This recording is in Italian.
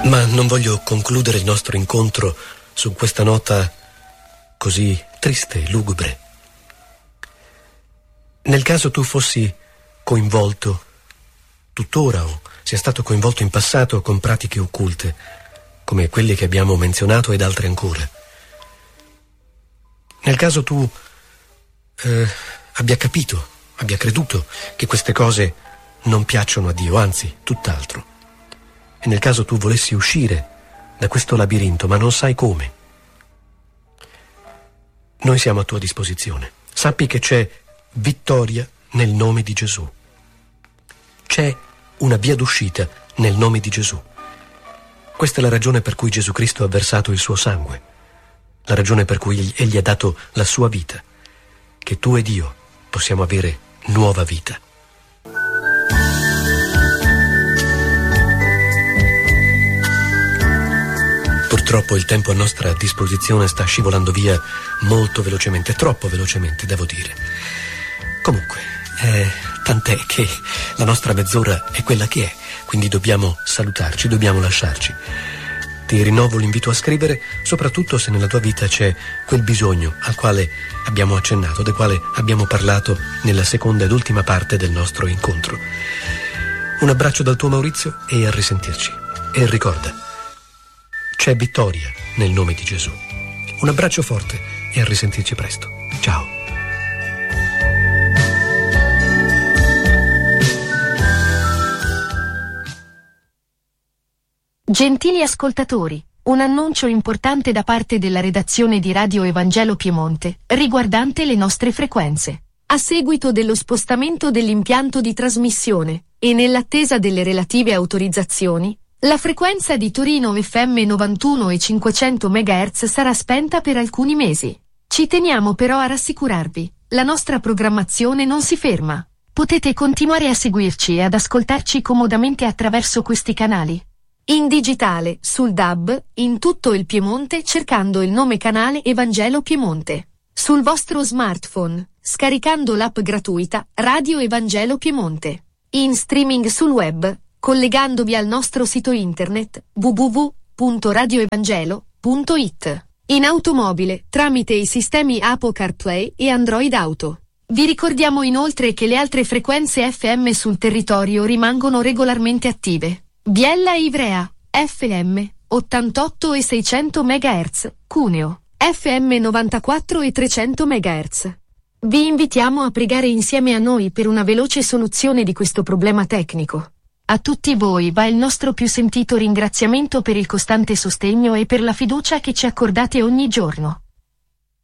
Ma non voglio concludere il nostro incontro su questa nota così triste e lugubre. Nel caso tu fossi coinvolto, tuttora, o sia stato coinvolto in passato con pratiche occulte, come quelle che abbiamo menzionato ed altre ancora. Nel caso tu abbia capito, abbia creduto che queste cose non piacciono a Dio, anzi, tutt'altro. E nel caso tu volessi uscire da questo labirinto, ma non sai come, noi siamo a tua disposizione. Sappi che c'è vittoria nel nome di Gesù. C'è una via d'uscita nel nome di Gesù. Questa è la ragione per cui Gesù Cristo ha versato il suo sangue, la ragione per cui Egli ha dato la sua vita, che tu ed io possiamo avere nuova vita. Purtroppo il tempo a nostra disposizione sta scivolando via molto velocemente, troppo velocemente, devo dire. Comunque, tant'è che la nostra mezz'ora è quella che è, quindi dobbiamo salutarci, dobbiamo lasciarci. Ti rinnovo l'invito a scrivere, soprattutto se nella tua vita c'è quel bisogno al quale abbiamo accennato, del quale abbiamo parlato nella seconda ed ultima parte del nostro incontro. Un abbraccio dal tuo Maurizio e a risentirci. E ricorda, c'è vittoria nel nome di Gesù. Un abbraccio forte e a risentirci presto. Ciao. Gentili ascoltatori, un annuncio importante da parte della redazione di Radio Evangelo Piemonte, riguardante le nostre frequenze. A seguito dello spostamento dell'impianto di trasmissione, e nell'attesa delle relative autorizzazioni, la frequenza di Torino FM 91 e 500 MHz sarà spenta per alcuni mesi. Ci teniamo però a rassicurarvi, la nostra programmazione non si ferma. Potete continuare a seguirci e ad ascoltarci comodamente attraverso questi canali. In digitale, sul DAB, in tutto il Piemonte cercando il nome canale Evangelo Piemonte. Sul vostro smartphone, scaricando l'app gratuita Radio Evangelo Piemonte. In streaming sul web, collegandovi al nostro sito internet www.radioevangelo.it. In automobile, tramite i sistemi Apple CarPlay e Android Auto. Vi ricordiamo inoltre che le altre frequenze FM sul territorio rimangono regolarmente attive. Biella e Ivrea, FM, 88 e 600 MHz, Cuneo, FM 94 e 300 MHz. Vi invitiamo a pregare insieme a noi per una veloce soluzione di questo problema tecnico. A tutti voi va il nostro più sentito ringraziamento per il costante sostegno e per la fiducia che ci accordate ogni giorno.